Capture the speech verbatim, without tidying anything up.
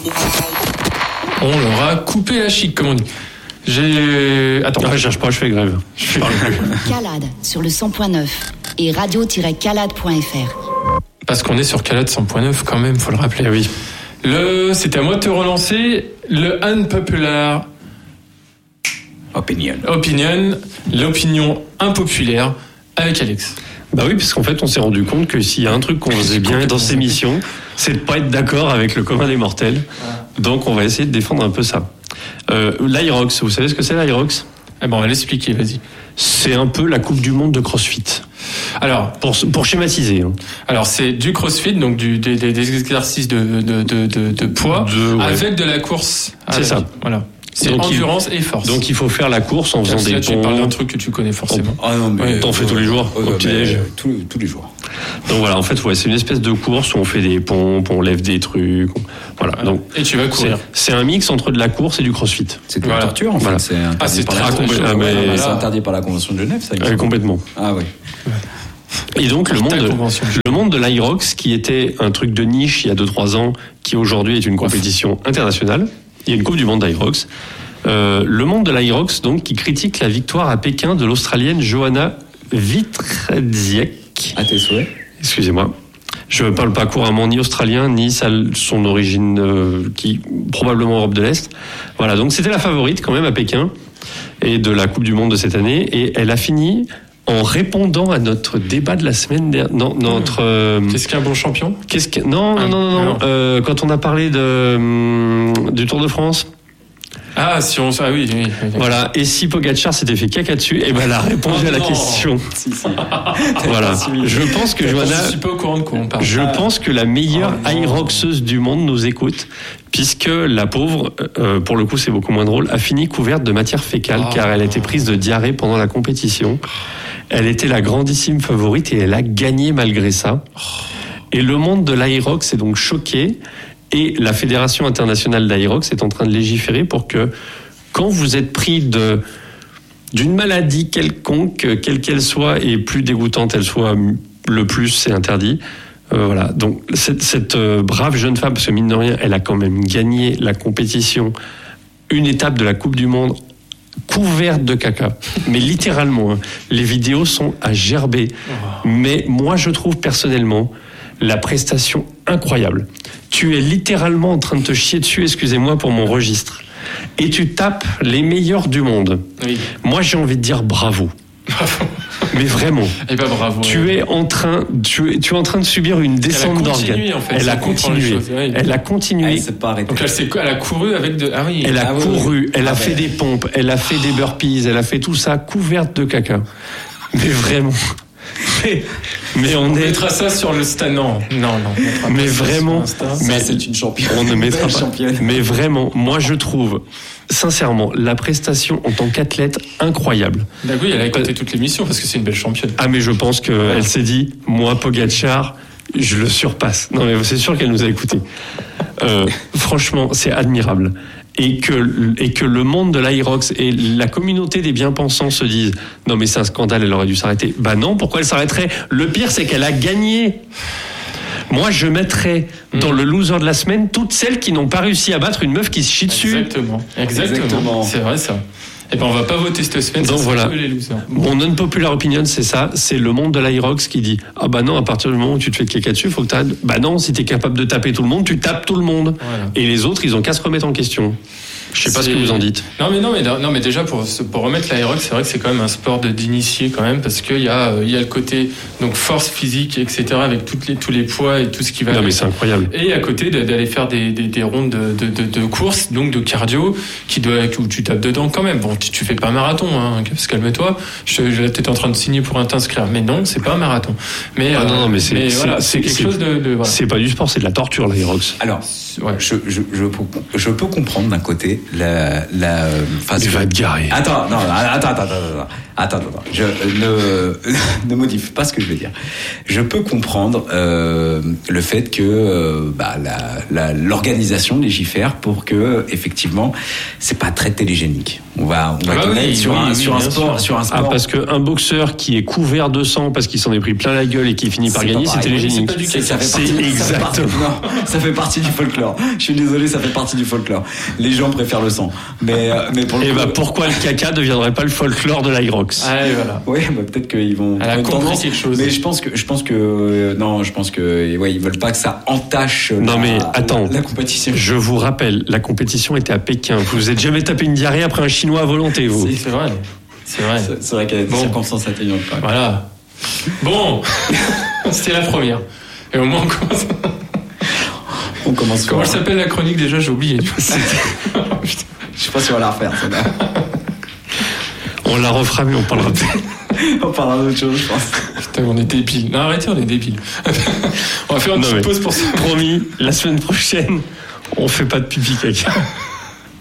On leur a coupé la chic, comme on dit. J'ai... Attends, ah, je cherche pas, je fais grève. Je parle plus. Calade sur le cent point neuf et radio tiret calade point f r. Parce qu'on est sur Calade cent point neuf quand même, faut le rappeler. Oui. Le... C'était à moi de te relancer. Le unpopular opinion. Opinion, l'opinion impopulaire avec Alex. Bah oui, parce qu'en fait, on s'est rendu compte que s'il y a un truc qu'on faisait bien dans ces missions, c'est de pas être d'accord avec le commun des mortels. Donc, on va essayer de défendre un peu ça. Euh, L'Irox, vous savez ce que c'est l'Irox ? Eh ben, on va l'expliquer, vas-y. C'est un peu la Coupe du Monde de CrossFit. Alors, pour, pour schématiser. Hein. Alors, c'est du CrossFit, donc du, des, des exercices de, de, de, de, de poids, de, ouais. avec de la course. C'est ça. Voilà. C'est donc endurance il, et force. Donc il faut faire la course en faisant des pompes. Tu parles d'un truc que tu connais forcément. Ah non, mais ouais, t'en fais tous les jours, euh, au petit-déj. Tous, tous les jours. Donc voilà, en fait, ouais, c'est une espèce de course où on fait des pompes, on lève des trucs. On... Voilà. voilà. Donc, et tu vas courir. C'est, c'est un mix entre de la course et du crossfit. C'est de la voilà. torture, en fait. Voilà. C'est interdit, ah, c'est par, la convention, ah, mais... voilà. c'est interdit par la Convention de Genève, ça. Euh, complètement. Ah oui. Et donc le monde, de, le monde de l'Irox, qui était un truc de niche il y a deux trois ans, qui aujourd'hui est une compétition internationale. Il y a une Coupe du Monde d'Irox. Euh, le monde de l'Irox, donc, qui critique la victoire à Pékin de l'Australienne Johanna Wietredziek. À tes souhaits. Excusez-moi. Je ne parle pas couramment ni australien, ni son origine, euh, qui probablement Europe de l'Est. Voilà, donc c'était la favorite quand même à Pékin, et de la Coupe du Monde de cette année, et elle a fini en répondant à notre débat de la semaine dernière. Non, notre. Euh, Qu'est-ce qu'un bon champion ? Qu'est-ce que non, non, non, non, non. Euh, quand on a parlé de hum, du Tour de France. Ah, si on, ah oui, oui, oui. Voilà. Et si Pogacar s'était fait caca dessus, et ben elle a répondu oh, à la non. question. Si, si. Voilà. Je pense que Johanna. Je suis pas au courant de quoi on parle. Je ah. pense que la meilleure oh, Iroxeuse du monde nous écoute, puisque la pauvre, euh, pour le coup, c'est beaucoup moins drôle, a fini couverte de matière fécale, oh. car elle a été prise de diarrhée pendant la compétition. Elle était la grandissime favorite et elle a gagné malgré ça. Et le monde de l'Irox est donc choqué. Et la Fédération internationale d'Irox est en train de légiférer pour que, quand vous êtes pris de, d'une maladie quelconque, quelle qu'elle soit, et plus dégoûtante elle soit, le plus c'est interdit. Euh, voilà. Donc cette, cette euh, brave jeune femme, parce que mine de rien, elle a quand même gagné la compétition, une étape de la Coupe du Monde, couverte de caca, mais littéralement, hein, les vidéos sont à gerber. Mais moi, je trouve personnellement la prestation incroyable. Tu es littéralement en train de te chier dessus, excusez-moi pour mon registre, et tu tapes les meilleurs du monde. Oui. Moi, j'ai envie de dire bravo. Bravo. Mais vraiment. Et pas bravo. Tu ouais. es en train, tu es, tu es en train de subir une descente d'organes. En fait, elle a continué. Ouais, elle a continué. Elle s'est pas arrêtée. Donc elle, s'est, elle a couru avec de. Ah oui. Elle a ah, couru. Oui. Elle ah, a fait ben. des pompes. Elle a fait des burpees. Elle a fait tout ça couverte de caca. Mais vraiment. Mais, mais on, on est... mettra ça sur le stand. Non, non, non. Mais vraiment. Mais c'est une championne. On ne mettra pas. Mais vraiment, moi je trouve, sincèrement, la prestation en tant qu'athlète incroyable. Bah oui, elle a écouté toute l'émission parce que c'est une belle championne. Ah mais je pense qu'elle ouais. s'est dit, moi Pogacar, je le surpasse. Non mais c'est sûr qu'elle nous a écoutés. Euh, franchement, c'est admirable. Et que, et que le monde de l'Irox et la communauté des bien-pensants se disent « Non mais c'est un scandale, elle aurait dû s'arrêter. » Bah non, pourquoi elle s'arrêterait ? Le pire, c'est qu'elle a gagné. Moi, je mettrais mmh. dans le loser de la semaine toutes celles qui n'ont pas réussi à battre une meuf qui se chie dessus. Exactement, exactement. Exactement. C'est vrai ça. Et ben on va pas voter cette semaine. Donc voilà. Les losers. Mon unpopular opinion, c'est ça. C'est le monde de l'Irox qui dit ah bah non, à partir du moment où tu te fais caca dessus, faut que t'arrêtes. Bah non, si t'es capable de taper tout le monde, tu tapes tout le monde. Voilà. Et les autres, ils ont qu'à se remettre en question. Je sais pas c'est... ce que vous en dites. Non mais non mais non mais déjà pour pour remettre l'Irox, c'est vrai que c'est quand même un sport de d'initié quand même parce qu'il y a il y a le côté donc force physique et cetera avec toutes les tous les poids et tout ce qui va. Non avec. Mais c'est incroyable. Et à côté d'aller faire des des, des rondes de, de de de course donc de cardio qui doit où tu tapes dedans quand même. Bon tu, tu fais pas un marathon hein, calme-toi. Je j'étais en train de signer pour un t'inscrire mais non c'est pas un marathon. Mais ah non, non mais c'est mais c'est, voilà, c'est, c'est quelque c'est, chose de, de voilà. C'est pas du sport, c'est de la torture l'Irox. Alors ouais. je je je peux, je peux comprendre d'un côté la La, enfin, tu vas te garer. Attends, non, attends, attends, attends, attends, attends. Je ne ne modifie pas ce que je veux dire. Je peux comprendre euh, le fait que euh, bah, la, la, l'organisation légifère pour que effectivement, c'est pas très télégénique. On va va, on va Ah être oui, honnête, oui, sur, oui, un, oui, sur un bien sport, sûr. sur un Ah, sport. parce qu'un boxeur qui est couvert de sang parce qu'il s'en est pris plein la gueule et qui finit par C'est gagner, pas c'est pareil. télégénique. C'est pas du C'est- ça fait C'est partie- ça fait partie- exactement. non, ça fait partie du folklore. Je suis désolé, ça fait partie du folklore. Les gens préfèrent le sang. Mais, euh, mais pour le Et coup, bah pourquoi le caca ne deviendrait pas le folklore de l'Irox? Ah, et voilà. ouais, bah, peut-être qu'ils vont Elle a prendre compris tendance. quelque chose. Mais je pense que, je pense que, euh, non, je pense que, ouais, ils veulent pas que ça entache Non, la, mais attends. la, la compétition. Je vous rappelle, la compétition était à Pékin. Vous vous êtes jamais tapé une diarrhée après un Chinois à volonté, vous? C'est vrai. C'est vrai. C'est c'est vrai qu'il y a des Bon. circonstances atténuantes quand même. Voilà. Bon, c'était la première. Et au moins, on commence. On commence Comment elle fort. s'appelle la chronique déjà? J'ai oublié. Je sais pas si on va la refaire, celle-là. On la refera, mais on parlera de... On parlera d'autre chose, je pense. Putain, on est débiles. Non, arrêtez, on est débiles. On va faire une Non, petite mais- pause pour ça. Promis, la semaine prochaine, on fait pas de pipi caca.